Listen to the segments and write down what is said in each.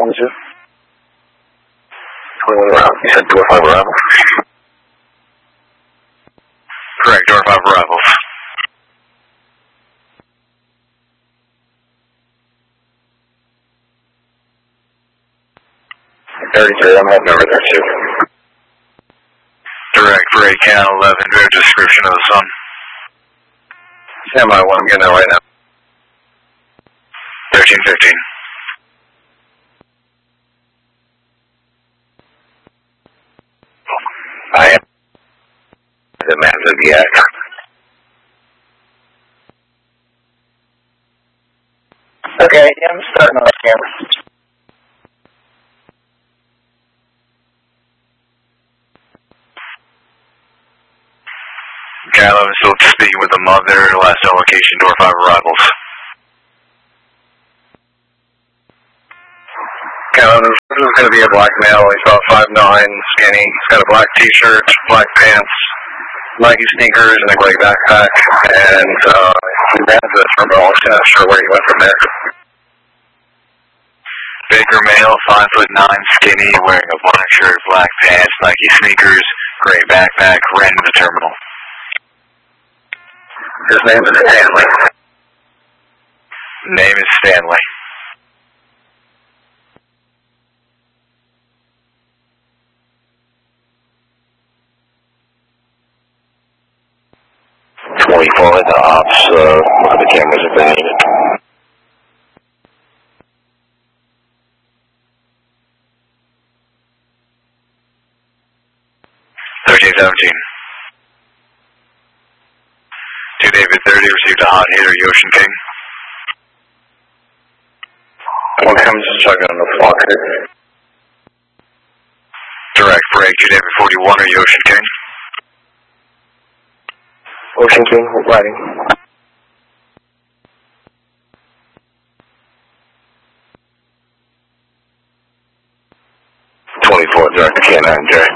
22. 21 arrival. You said door 5 arrival? Correct, door 5 arrivals. I'm heading over there too. Direct for ACAN 11, do you have a description of the sun? Stand by 1, I'm getting there right now. 1315. I am the man Zodiac. Okay, yeah, I'm starting on the camera. ACAN 11 still speaking with the mother, last known location, door 5 arrivals. This is going to be a black male. He's about 5'9", skinny. He's got a black t-shirt, black pants, Nike sneakers, and a gray backpack. And he ran to the terminal. I'm not sure where he went from there. Baker male, 5'9", skinny, wearing a black shirt, black pants, Nike sneakers, gray backpack, ran to the terminal. His name is Stanley. Name is Stanley. The ops, look at the cameras if they need it. To David 30, received a hot hitter, Ocean King. Okay, I'm just checking on the clock. Direct break to David 41 or Ocean King. Ocean King, riding. Direct to K9, Jerry.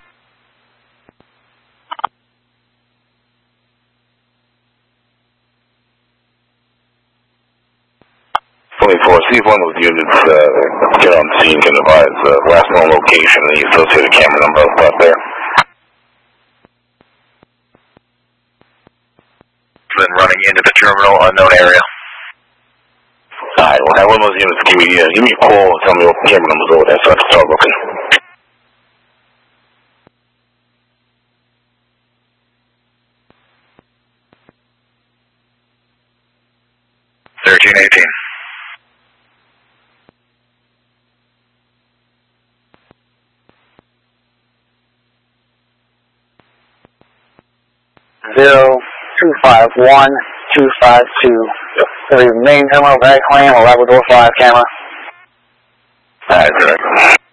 24, see if one of those units get on scene can advise last known location and the associated camera number up there. Then running into the terminal, unknown area. Alright, well, have one of those units give me a call and tell me what camera number's over there so I can start looking. Zero 251 252. The main terminal, back claim, or Labrador 5 camera. Alright, direct.